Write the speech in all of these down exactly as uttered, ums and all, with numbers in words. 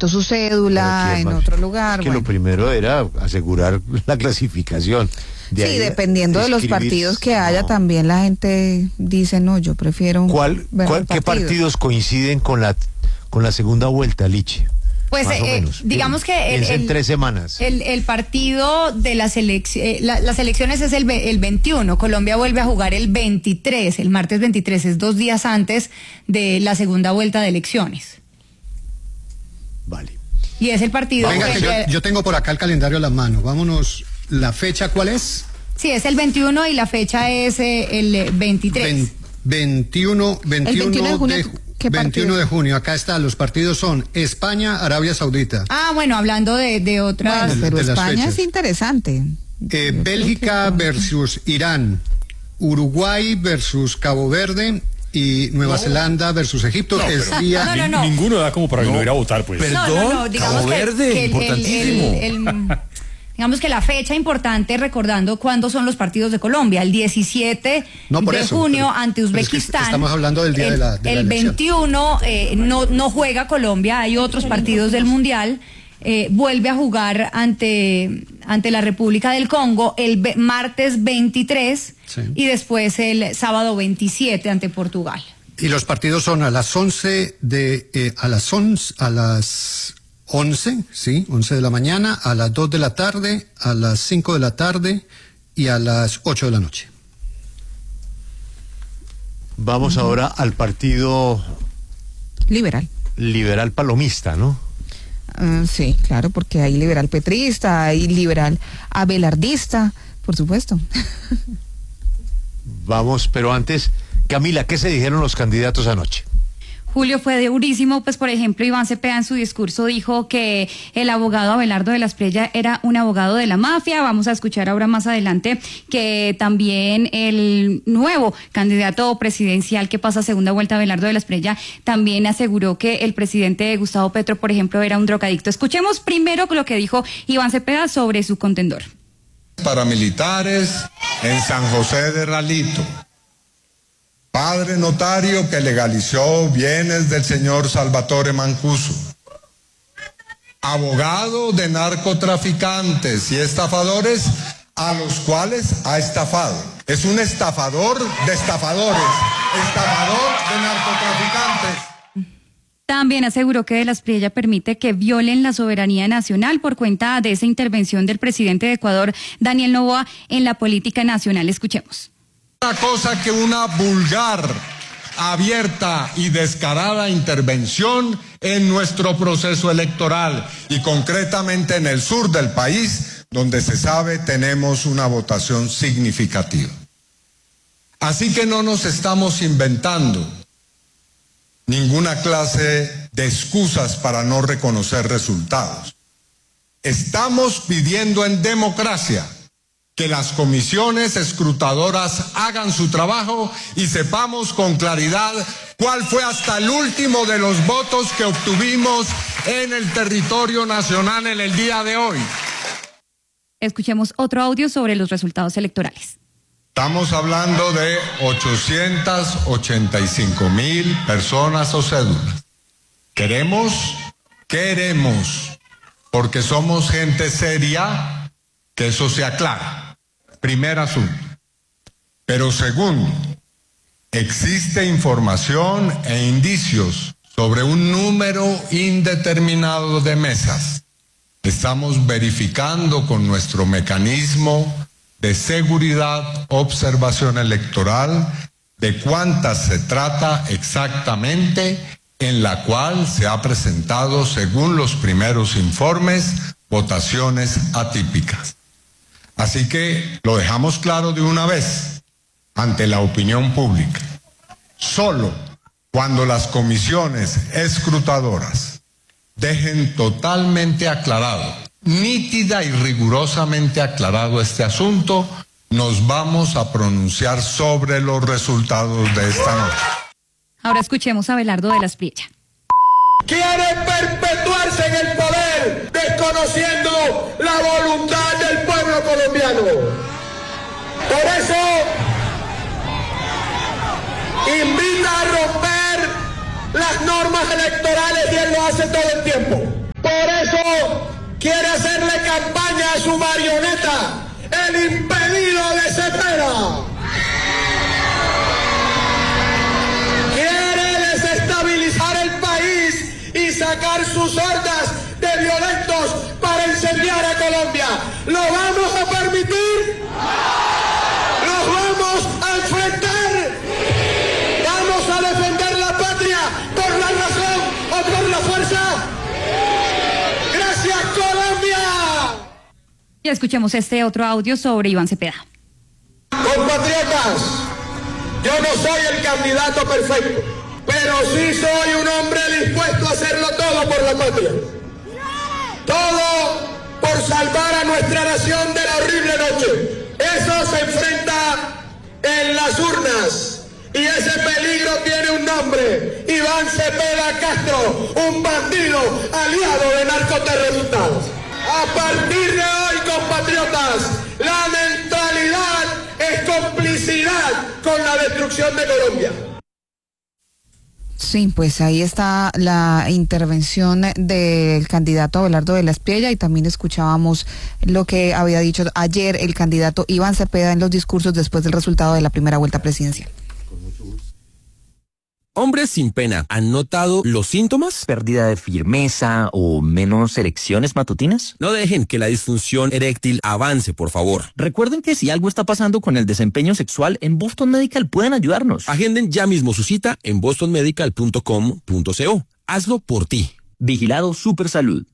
quitó su cédula en otro lugar. Es que bueno. lo primero era asegurar la clasificación. De sí, dependiendo de los partidos que haya, no. también la gente dice, no, yo prefiero... ¿Cuál, cuál, ¿Qué partidos coinciden con la, con la segunda vuelta, Lichi? Pues eh, digamos que el, el, en tres semanas. El, el partido de las, elec eh, la, las elecciones es el, el veintiuno, Colombia vuelve a jugar el veintitrés, el martes veintitrés, es dos días antes de la segunda vuelta de elecciones. Vale. Y es el partido... Venga, que, que yo, yo tengo por acá el calendario a la mano, vámonos, ¿la fecha cuál es? Sí, es el veintiuno y la fecha es eh, el veintitrés. veintiuno, veintiuno, veintiuno de junio. De, veintiuno de junio, acá está, los partidos son España, Arabia Saudita. Ah, bueno, hablando de, de otras... Bueno, pero de España es interesante. Eh, Bélgica versus Irán, Uruguay versus Cabo Verde y Nueva no. Zelanda versus Egipto. No, es día... no, no, no. Ninguno da como para que no ir a votar, pues. Perdón, no, no, no, digamos Cabo que, Verde, que el, importantísimo. El, el, el, digamos que la fecha importante, recordando cuándo son los partidos de Colombia, el diecisiete no, de eso, junio pero, ante Uzbekistán. Es que estamos hablando del día el, de la, de el la veintiuno eh, no, no juega Colombia, hay otros partidos del Mundial. Eh, vuelve a jugar ante, ante la República del Congo el be- martes veintitrés sí. y después el sábado veintisiete ante Portugal. Y los partidos son a las once de eh, a las once a las once, sí, once de la mañana, a las dos de la tarde, a las cinco de la tarde y a las ocho de la noche. Vamos uh-huh. ahora al partido liberal. Liberal palomista, ¿no? Uh, sí, claro, porque hay liberal petrista, hay liberal abelardista, por supuesto. Vamos, pero antes, Camila, ¿qué se dijeron los candidatos anoche? Julio, fue durísimo, pues por ejemplo Iván Cepeda en su discurso dijo que el abogado Abelardo de la Espriella era un abogado de la mafia. Vamos a escuchar ahora más adelante que también el nuevo candidato presidencial que pasa a segunda vuelta, Abelardo de la Espriella, también aseguró que el presidente Gustavo Petro, por ejemplo, era un drogadicto. Escuchemos primero lo que dijo Iván Cepeda sobre su contendor. Paramilitares en San José de Ralito. Padre notario que legalizó bienes del señor Salvatore Mancuso. Abogado de narcotraficantes y estafadores a los cuales ha estafado. Es un estafador de estafadores, estafador de narcotraficantes. También aseguró que de la Espriella permite que violen la soberanía nacional por cuenta de esa intervención del presidente de Ecuador, Daniel Noboa, en la política nacional. Escuchemos. Una cosa que una vulgar, abierta y descarada intervención en nuestro proceso electoral y concretamente en el sur del país, donde se sabe tenemos una votación significativa. Así que no nos estamos inventando ninguna clase de excusas para no reconocer resultados. Estamos pidiendo en democracia que las comisiones escrutadoras hagan su trabajo y sepamos con claridad cuál fue hasta el último de los votos que obtuvimos en el territorio nacional en el día de hoy. Escuchemos otro audio sobre los resultados electorales. Estamos hablando de ochocientas ochenta y cinco mil personas o cédulas. Queremos, queremos, porque somos gente seria, que eso se aclara. Primer asunto. Pero segundo, existe información e indicios sobre un número indeterminado de mesas. Estamos verificando con nuestro mecanismo de seguridad, observación electoral, de cuántas se trata exactamente, en la cual se ha presentado, según los primeros informes, votaciones atípicas. Así que lo dejamos claro de una vez ante la opinión pública. Solo cuando las comisiones escrutadoras dejen totalmente aclarado, nítida y rigurosamente aclarado este asunto, nos vamos a pronunciar sobre los resultados de esta noche. Ahora escuchemos a Abelardo de la Espriella. Quieren perpetuarse en el poder, desconociendo la voluntad del pueblo colombiano. Por eso, invita a romper las normas electorales y él lo hace todo el tiempo. el impedido de Cepeda. Quiere desestabilizar el país y sacar sus hordas de violentos para incendiar a Colombia. ¿Lo vamos a permitir? ¿Nos vamos a enfrentar? ¿Vamos a defender la patria por la razón o por la fuerza? ¡Gracias, Colombia! Ya escuchemos este otro audio sobre Iván Cepeda. Compatriotas, yo no soy el candidato perfecto, pero sí soy un hombre dispuesto a hacerlo todo por la patria. Todo por salvar a nuestra nación de la horrible noche. Eso se enfrenta en las urnas y ese peligro tiene un nombre: Iván Cepeda Castro, un bandido aliado de narcoterroristas. A partir de hoy, compatriotas, la mentalidad es complicidad con la destrucción de Colombia. Sí, pues ahí está la intervención del candidato Abelardo de la Espriella, y también escuchábamos lo que había dicho ayer el candidato Iván Cepeda en los discursos después del resultado de la primera vuelta presidencial. Hombres sin pena, ¿han notado los síntomas? ¿Pérdida de firmeza o menos erecciones matutinas? No dejen que la disfunción eréctil avance, por favor. Recuerden que si algo está pasando con el desempeño sexual, en Boston Medical pueden ayudarnos. Agenden ya mismo su cita en boston medical punto com punto co. Hazlo por ti. Vigilado Supersalud.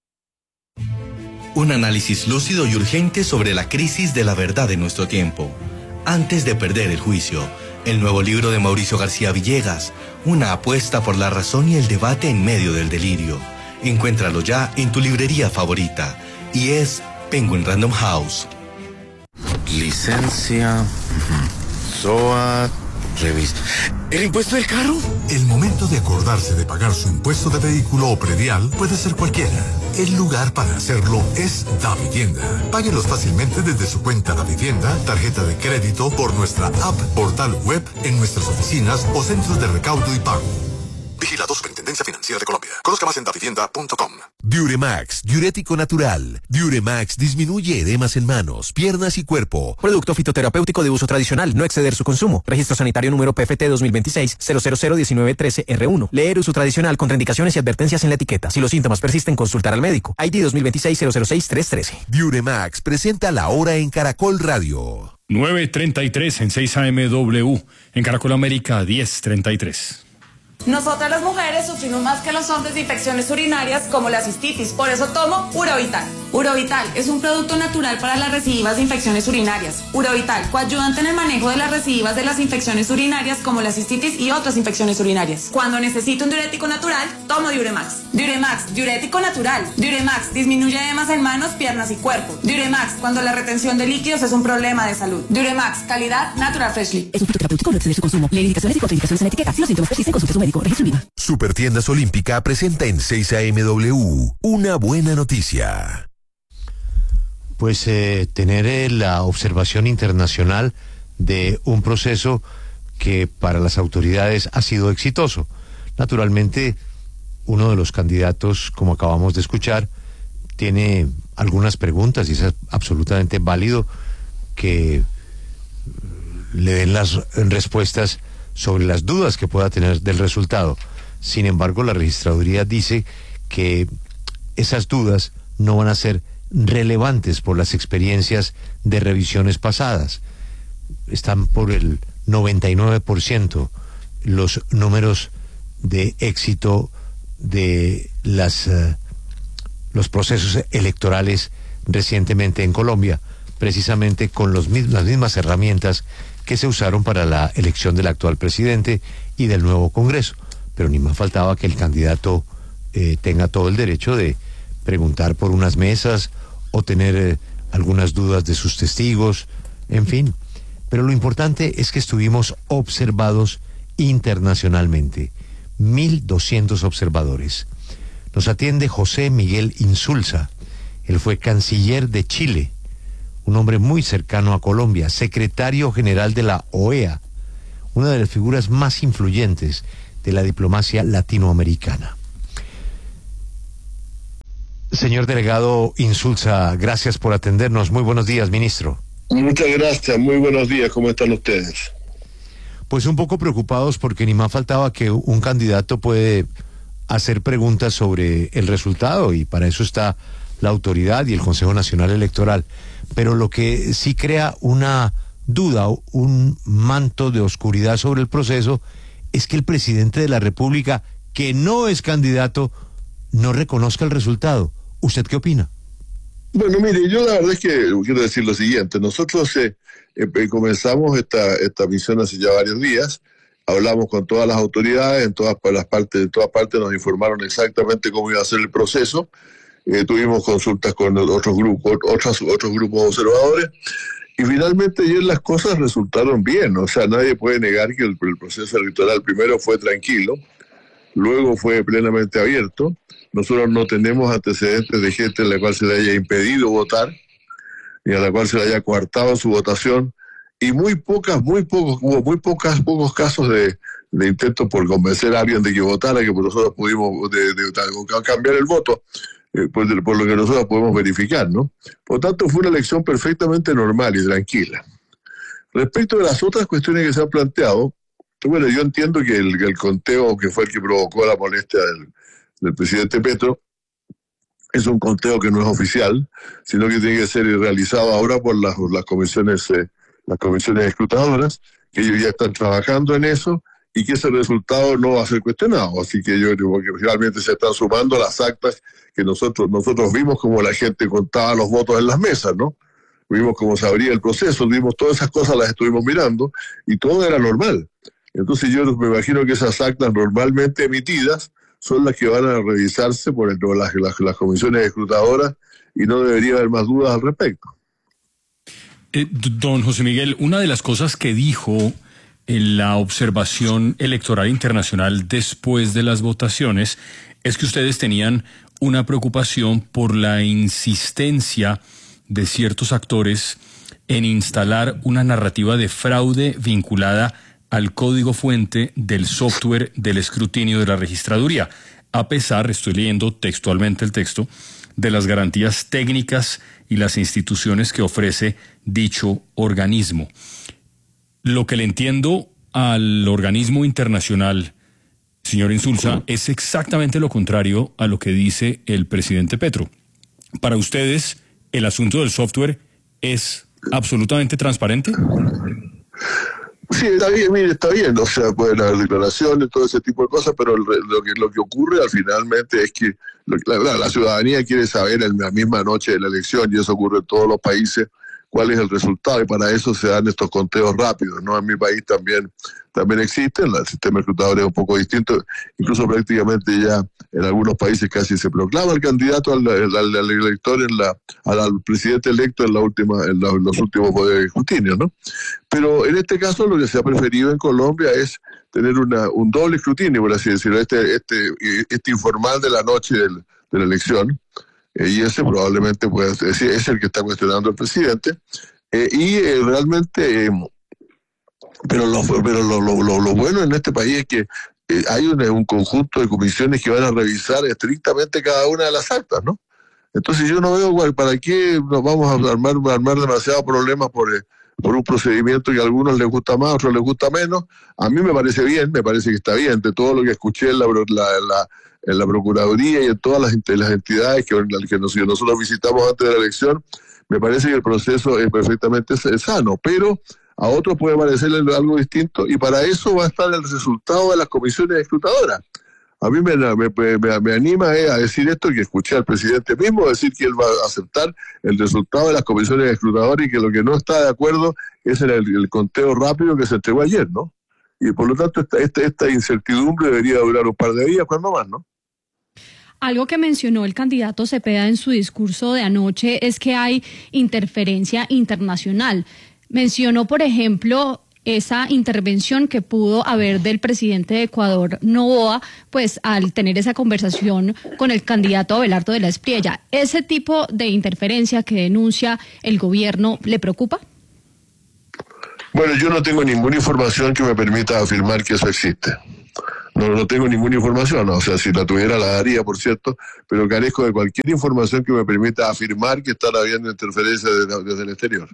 Un análisis lúcido y urgente sobre la crisis de la verdad de nuestro tiempo. Antes de perder el juicio. El nuevo libro de Mauricio García Villegas, una apuesta por la razón y el debate en medio del delirio. Encuéntralo ya en tu librería favorita. Y es Penguin Random House. Licencia, S O A, revista. ¿El impuesto del carro? El momento de acordarse de pagar su impuesto de vehículo o predial puede ser cualquiera. El lugar para hacerlo es Davivienda. Páguelos fácilmente desde su cuenta Davivienda, tarjeta de crédito, por nuestra app, portal web, en nuestras oficinas o centros de recaudo y pago. Vigilado Superintendencia Financiera de Colombia. Conozca más en davivienda punto com. Diuremax, diurético natural. Diuremax disminuye edemas en manos, piernas y cuerpo. Producto fitoterapéutico de uso tradicional, no exceder su consumo. Registro sanitario número P F T dos mil veintiséis cero cero cero diecinueve trece R uno. Leer uso tradicional, contraindicaciones y advertencias en la etiqueta. Si los síntomas persisten, consultar al médico. I D dos mil veintiséis cero cero seis tres trece. Diuremax presenta La Hora en Caracol Radio. nueve treinta y tres en seis A M W. En Caracol América diez treinta y tres. Nosotras las mujeres sufrimos más que los hombres de infecciones urinarias como la cistitis, por eso tomo Urovital. Urovital es un producto natural para las recidivas de infecciones urinarias. Urovital, coayudante en el manejo de las recidivas de las infecciones urinarias como la cistitis y otras infecciones urinarias. Cuando necesito un diurético natural, tomo Diuremax. Diuremax, diurético natural. Diuremax, disminuye edemas en manos, piernas y cuerpo. Diuremax, cuando la retención de líquidos es un problema de salud. Diuremax, calidad Natural Freshly. Es un fitoterapéutico, no exceder su consumo. Lee indicaciones y contraindicaciones en la etiqueta. Si los síntomas persisten, consulte a su médico. Registro I V A. Supertiendas Olímpica presenta en seis A M W una buena noticia. Pues eh, tener eh, la observación internacional de un proceso que para las autoridades ha sido exitoso. Naturalmente, uno de los candidatos, como acabamos de escuchar, tiene algunas preguntas y es absolutamente válido que le den las respuestas sobre las dudas que pueda tener del resultado. Sin embargo, la registraduría dice que esas dudas no van a ser relevantes por las experiencias de revisiones pasadas. Están por el noventa y nueve por ciento los números de éxito de las uh, los procesos electorales recientemente en Colombia, precisamente con los mis- las mismas herramientas que se usaron para la elección del actual presidente y del nuevo Congreso. Pero ni más faltaba que el candidato eh, tenga todo el derecho de preguntar por unas mesas o tener eh, algunas dudas de sus testigos, en fin. Pero lo importante es que estuvimos observados internacionalmente, mil doscientos observadores. Nos atiende José Miguel Insulza. Él fue canciller de Chile, un hombre muy cercano a Colombia, secretario general de la O E A, una de las figuras más influyentes de la diplomacia latinoamericana. Señor delegado Insulza, gracias por atendernos. Muy buenos días, ministro. Muchas gracias, muy buenos días, ¿cómo están ustedes? Pues un poco preocupados porque ni más faltaba que un candidato puede hacer preguntas sobre el resultado y para eso está la autoridad y el Consejo Nacional Electoral. Pero lo que sí crea una duda, un manto de oscuridad sobre el proceso, es que el presidente de la República, que no es candidato, no reconozca el resultado. ¿Usted qué opina? Bueno, mire, yo la verdad es que quiero decir lo siguiente. Nosotros eh, eh, comenzamos esta, esta misión hace ya varios días. Hablamos con todas las autoridades, en todas las partes, de todas partes nos informaron exactamente cómo iba a ser el proceso. Eh, tuvimos consultas con otros grupos, otros, otros grupos observadores. Y finalmente ayer las cosas resultaron bien. O sea, nadie puede negar que el, el proceso electoral primero fue tranquilo, luego fue plenamente abierto. Nosotros no tenemos antecedentes de gente a la cual se le haya impedido votar, ni a la cual se le haya coartado su votación, y muy pocas, muy pocos, hubo muy pocas, pocos casos de, de intentos por convencer a alguien de que votara, que nosotros pudimos de, de, de cambiar el voto, eh, por, de, por lo que nosotros podemos verificar, ¿no? Por tanto, fue una elección perfectamente normal y tranquila. Respecto de las otras cuestiones que se han planteado, bueno, yo entiendo que el, que el conteo que fue el que provocó la molestia del del presidente Petro es un conteo que no es oficial, sino que tiene que ser realizado ahora por las, por las comisiones eh, las comisiones escrutadoras, que ellos ya están trabajando en eso y que ese resultado no va a ser cuestionado. Así que yo creo que realmente se están sumando las actas que nosotros nosotros vimos como la gente contaba los votos en las mesas, ¿no? Vimos cómo se abría el proceso, vimos todas esas cosas, las estuvimos mirando y todo era normal. Entonces yo me imagino que esas actas normalmente emitidas son las que van a revisarse por el, las, las, las comisiones escrutadoras y no debería haber más dudas al respecto. Eh, don José Miguel, una de las cosas que dijo en la observación electoral internacional después de las votaciones es que ustedes tenían una preocupación por la insistencia de ciertos actores en instalar una narrativa de fraude vinculada al código fuente del software del escrutinio de la registraduría, a pesar, estoy leyendo textualmente el texto, de las garantías técnicas y las instituciones que ofrece dicho organismo. Lo que le entiendo al organismo internacional, señor Insulza, es exactamente lo contrario a lo que dice el presidente Petro. Para ustedes, ¿el asunto del software es absolutamente transparente? Sí, está bien, mire, está bien, o sea, pueden haber declaraciones, todo ese tipo de cosas, pero el, lo, que, lo que ocurre al finalmente es que lo, la, la ciudadanía quiere saber en la misma noche de la elección, y eso ocurre en todos los países, cuál es el resultado, y para eso se dan estos conteos rápidos, ¿no? En mi país también también existen, el sistema escrutador es un poco distinto, incluso prácticamente ya en algunos países casi se proclama el candidato al, al, al elector, en la, al, al presidente electo en la última en, la, en los últimos poderes escrutinios, ¿no? Pero en este caso lo que se ha preferido en Colombia es tener una, un doble escrutinio, por así decirlo, este, este, este informal de la noche del, de la elección, eh, y ese probablemente puede ser, es el que está cuestionando el presidente, eh, y eh, realmente... Eh, Pero, lo, pero lo, lo, lo, lo bueno en este país es que eh, hay un, un conjunto de comisiones que van a revisar estrictamente cada una de las actas, ¿no? Entonces yo no veo igual, para qué nos vamos a armar, armar demasiados problemas por, eh, por un procedimiento que a algunos les gusta más, a otros les gusta menos. A mí me parece bien, me parece que está bien, de todo lo que escuché en la, la, la, en la Procuraduría y en todas las, las entidades que, que nosotros visitamos antes de la elección, me parece que el proceso es perfectamente sano, pero a otros puede parecerle algo distinto, y para eso va a estar el resultado de las comisiones escrutadoras. A mí me, me, me, me anima eh, a decir esto, que escuché al presidente mismo decir que él va a aceptar el resultado de las comisiones escrutadoras y que lo que no está de acuerdo es el, el conteo rápido que se entregó ayer, ¿no? Y por lo tanto esta, esta, esta incertidumbre debería durar un par de días, cuando más, ¿no? Algo que mencionó el candidato Cepeda en su discurso de anoche es que hay interferencia internacional. Mencionó, por ejemplo, esa intervención que pudo haber del presidente de Ecuador, Noboa, pues al tener esa conversación con el candidato Abelardo de la Espriella. ¿Ese tipo de interferencia que denuncia el gobierno le preocupa? Bueno, yo no tengo ninguna información que me permita afirmar que eso existe. no, no tengo ninguna información, o sea, si la tuviera la daría, por cierto, pero carezco de cualquier información que me permita afirmar que están habiendo interferencias desde, desde el exterior.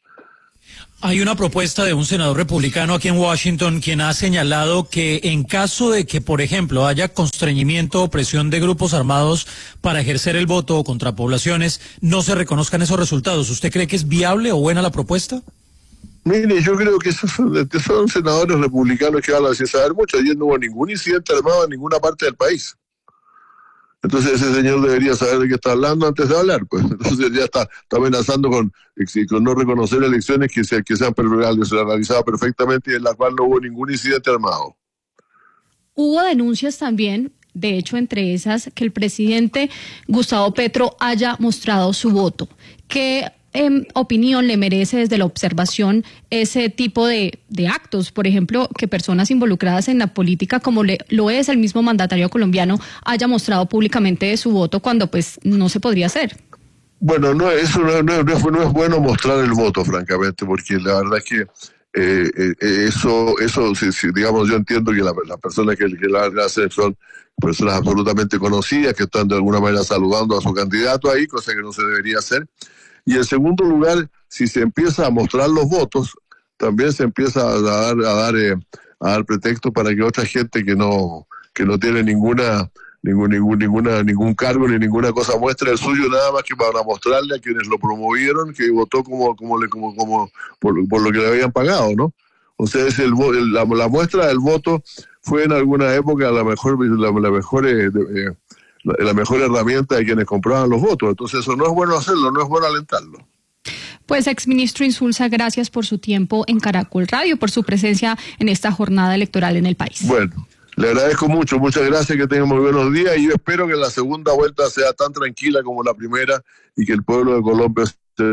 Hay una propuesta de un senador republicano aquí en Washington quien ha señalado que en caso de que, por ejemplo, haya constreñimiento o presión de grupos armados para ejercer el voto contra poblaciones, no se reconozcan esos resultados. ¿Usted cree que es viable o buena la propuesta? Mire, yo creo que esos son, que son senadores republicanos que hablan sin saber mucho. Ayer no hubo ningún incidente armado en ninguna parte del país. Entonces ese señor debería saber de qué está hablando antes de hablar, pues. Entonces ya está, está amenazando con, con no reconocer elecciones que se, que se han realizado perfectamente y en las cuales no hubo ningún incidente armado. Hubo denuncias también, de hecho entre esas, que el presidente Gustavo Petro haya mostrado su voto. ¿Qué eh, opinión le merece desde la observación ese tipo de, de actos? Por ejemplo, que personas involucradas en la política, como le, lo es el mismo mandatario colombiano, haya mostrado públicamente su voto cuando pues no se podría hacer. Bueno, no, eso no, no, no, es, no es bueno mostrar el voto, francamente, porque la verdad es que eh, eh, eso, eso si, si, digamos, yo entiendo que las la personas que, que la hacen son personas absolutamente conocidas, que están de alguna manera saludando a su candidato ahí, cosa que no se debería hacer. Y en segundo lugar, si se empieza a mostrar los votos, también se empieza a dar a dar, eh, a dar pretexto para que otra gente que no que no tiene ninguna ningún ningún ninguna ningún cargo ni ninguna cosa muestre el suyo, nada más que para mostrarle a quienes lo promovieron que votó como como le como como por, por lo que le habían pagado, ¿no? O sea, es el, el la, la muestra del voto fue en alguna época la mejor la, la mejor eh, eh, La, la mejor herramienta de quienes compraban los votos. Entonces eso no es bueno hacerlo, no es bueno alentarlo. Pues, exministro Insulza, gracias por su tiempo en Caracol Radio, por su presencia en esta jornada electoral en el país. Bueno, le agradezco mucho, muchas gracias, que tengan muy buenos días y yo espero que la segunda vuelta sea tan tranquila como la primera y que el pueblo de Colombia se...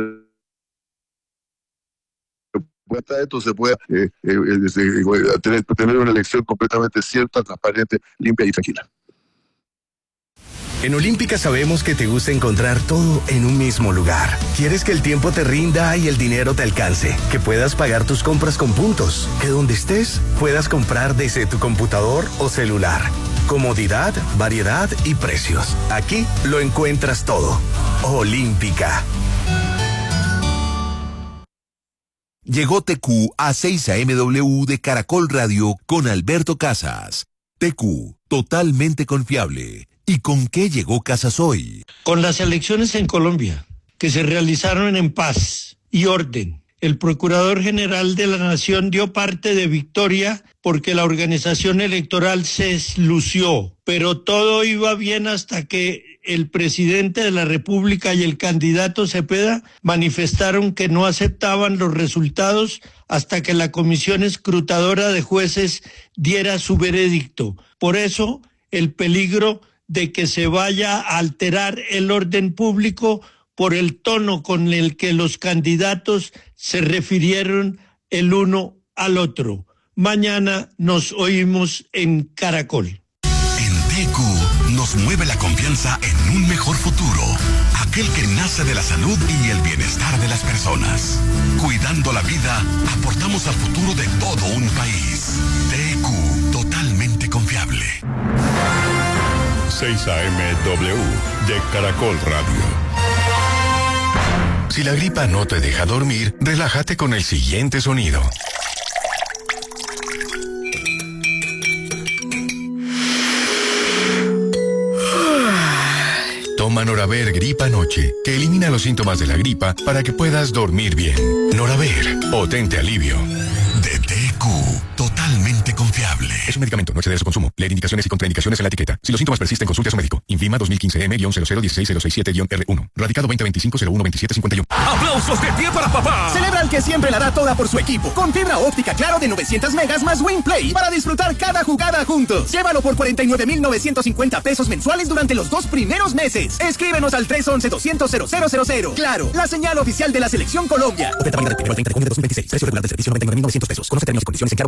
esto se pueda eh, eh, eh, tener, tener una elección completamente cierta, transparente, limpia y tranquila. En Olímpica sabemos que te gusta encontrar todo en un mismo lugar. Quieres que el tiempo te rinda y el dinero te alcance, que puedas pagar tus compras con puntos, que donde estés puedas comprar desde tu computador o celular. Comodidad, variedad y precios. Aquí lo encuentras todo. Olímpica. Llegó T Q a seis A M W de Caracol Radio con Alberto Casas. T Q, totalmente confiable. ¿Y con qué llegó Casas hoy? Con las elecciones en Colombia, que se realizaron en paz y orden. El Procurador General de la Nación dio parte de victoria porque la organización electoral se lució, pero todo iba bien hasta que el presidente de la República y el candidato Cepeda manifestaron que no aceptaban los resultados hasta que la Comisión Escrutadora de Jueces diera su veredicto. Por eso, el peligro de que se vaya a alterar el orden público por el tono con el que los candidatos se refirieron el uno al otro. Mañana nos oímos en Caracol. En T Q nos mueve la confianza en un mejor futuro, aquel que nace de la salud y el bienestar de las personas. Cuidando la vida, aportamos al futuro de todo un país. T Q, totalmente confiable. seis A M W de Caracol Radio. Si la gripa no te deja dormir, relájate con el siguiente sonido. Toma Noraver Gripa Noche, que elimina los síntomas de la gripa para que puedas dormir bien. Noraver, potente alivio. De T Q, totalmente confiable. Es un medicamento, no exceder su consumo. Leer indicaciones y contraindicaciones en la etiqueta. Si los síntomas persisten, consulte a su médico. Infima dos mil quince M cero cero uno seis cero seis siete R uno. Radicado veinte veinticinco cero uno veintisiete cincuenta y uno. ¡Aplausos de pie para papá! Celebra el que siempre la da toda por su equipo. Con fibra óptica Claro de novecientos megas más WinPlay para disfrutar cada jugada juntos. Llévalo por cuarenta y nueve mil novecientos cincuenta pesos mensuales durante los dos primeros meses. Escríbenos al tres once doscientos cero cero cero cero. Claro, la señal oficial de la Selección Colombia. Oferta válida del primero al treinta de junio de dos mil veintiséis. Precio regular del servicio noventa y nueve mil novecientos pesos. Conoce términos y condiciones en claro.